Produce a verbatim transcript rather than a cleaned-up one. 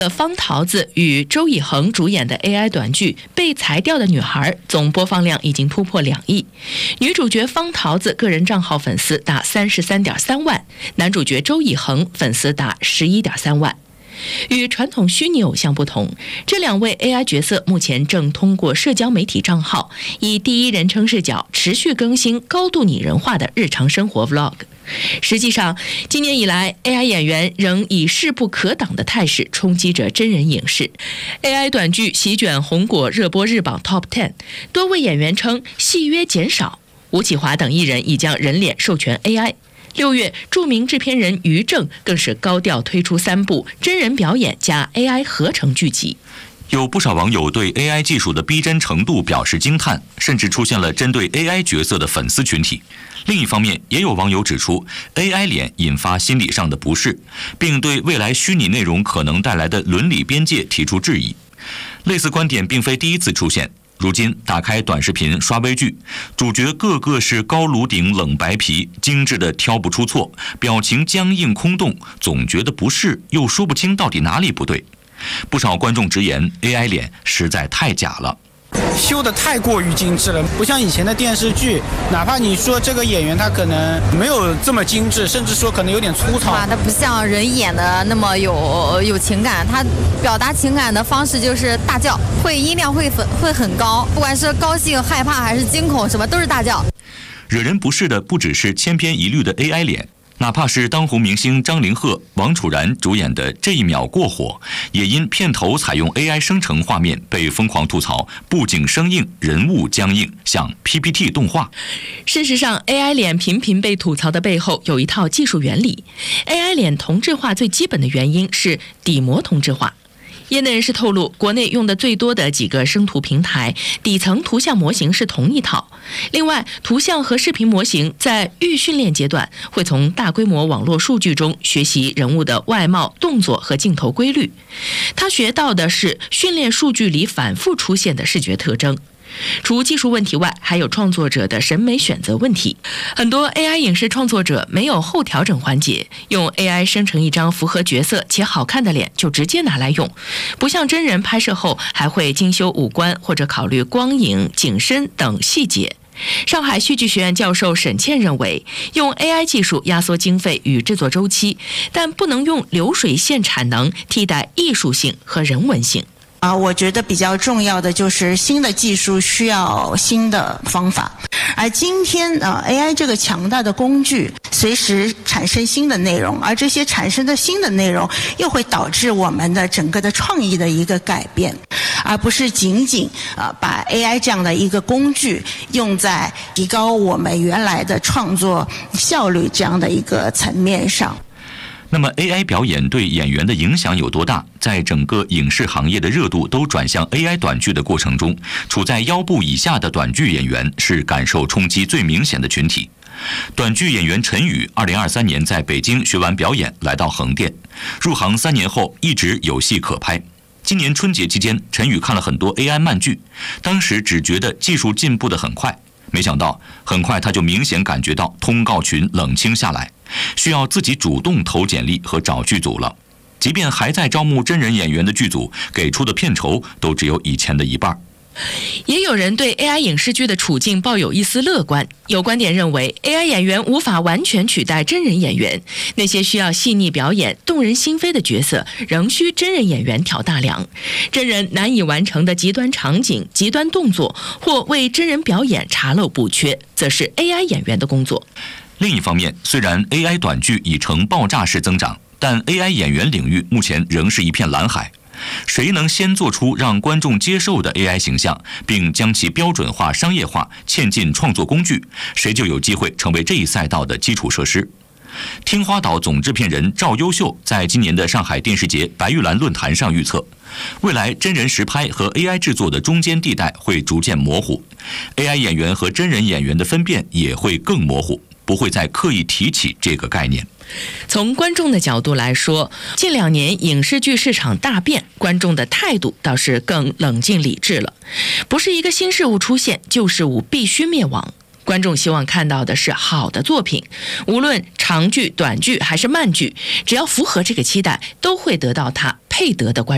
方桃子与周以恒主演的 A I 短剧《被裁掉的女孩》总播放量已经突破两亿，女主角方桃子个人账号粉丝达三十三点三万，男主角周以恒粉丝达十一点三万。与传统虚拟偶像不同，这两位 A I 角色目前正通过社交媒体账号，以第一人称视角持续更新高度拟人化的日常生活 vlog。实际上，今年以来 ，A I 演员仍以势不可挡的态势冲击着真人影视。A I 短剧席卷红果热播日榜 Top 十， 多位演员称戏约减少。吴启华等艺人已将人脸授权 A I。六月，著名制片人于正更是高调推出三部真人表演加 A I 合成剧集。 有不少网友对 A I 技术的逼真程度表示惊叹，甚至出现了针对 A I 角色的粉丝群体。另一方面，也有网友指出 A I 脸引发心理上的不适，并对未来虚拟内容可能带来的伦理边界提出质疑。类似观点并非第一次出现。如今打开短视频刷微剧，主角个个是高颅顶冷白皮，精致的挑不出错，表情僵硬空洞，总觉得不适，又说不清到底哪里不对。不少观众直言 A I 脸实在太假了， 修得太过于精致了，不像以前的电视剧，哪怕你说这个演员他可能没有这么精致，甚至说可能有点粗糙， 他不像人演的那么有有情感，他表达情感的方式就是大叫，会音量会很会很高，不管是高兴、害怕还是惊恐，什么都是大叫。 惹人不适的不只是千篇一律的 A I 脸。哪怕是当红明星张凌赫、王楚然主演的《这一秒过火》，也因片头采用 A I 生成画面被疯狂吐槽，布景生硬，人物僵硬，像 P P T 动画。 事实上 ，A I 脸频频被吐槽的背后有一套技术原理。A I 脸同质化最基本的原因是底模同质化。业内人士透露，国内用的最多的几个生图平台底层图像模型是同一套。另外，图像和视频模型在预训练阶段会从大规模网络数据中学习人物的外貌、动作和镜头规律。他学到的是训练数据里反复出现的视觉特征。除技术问题外，还有创作者的审美选择问题。很多 A I 影视创作者没有后调整环节，用 A I 生成一张符合角色且好看的脸就直接拿来用，不像真人拍摄后还会精修五官或者考虑光影、景深等细节。上海戏剧学院教授沈倩认为，用 A I 技术压缩经费与制作周期，但不能用流水线产能替代艺术性和人文性。 啊，我觉得比较重要的就是新的技术需要新的方法，而今天啊 A I 这个强大的工具随时产生新的内容，而这些产生的新的内容又会导致我们的整个的创意的一个改变，而不是仅仅啊把 A I 这样的一个工具用在提高我们原来的创作效率这样的一个层面上。 那么 A I 表演对演员的影响有多大？在整个影视行业的热度都转向 A I 短剧的过程中，处在腰部以下的短剧演员是感受冲击最明显的群体。短剧演员陈宇二零二三年在北京学完表演，来到横店，入行三年后一直有戏可拍。今年春节期间，陈宇看了很多 A I 慢剧，当时只觉得技术进步得很快，没想到很快他就明显感觉到通告群冷清下来，需要自己主动投简历和找剧组了。即便还在招募真人演员的剧组，给出的片酬都只有以前的一半。 也有人对 A I 影视剧的处境抱有一丝乐观，有观点认为 A I 演员无法完全取代真人演员，那些需要细腻表演、动人心扉的角色仍需真人演员挑大梁。真人难以完成的极端场景、极端动作或为真人表演查漏补缺，则是 A I 演员的工作。 另一方面，虽然 A I 短剧已呈爆炸式增长，但 A I 演员领域目前仍是一片蓝海。谁能先做出让观众接受的 A I 形象，并将其标准化、商业化，嵌进创作工具，谁就有机会成为这一赛道的基础设施。天花岛总制片人赵优秀在今年的上海电视节白玉兰论坛上预测，未来真人实拍和 A I 制作的中间地带会逐渐模糊， A I 演员和真人演员的分辨也会更模糊，不会再刻意提起这个概念。 从观众的角度来说，近两年影视剧市场大变，观众的态度倒是更冷静理智了。不是一个新事物出现，旧事物必须灭亡。观众希望看到的是好的作品，无论长剧、短剧还是慢剧，只要符合这个期待，都会得到它配得的关注。